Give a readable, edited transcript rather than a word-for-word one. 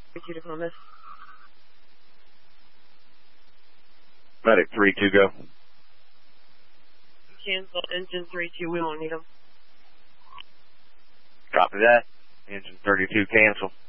32 to Columbus. Medic 3-2, go. Cancel. Engine 3-2, we won't need them. Copy that. Engine 32, cancel.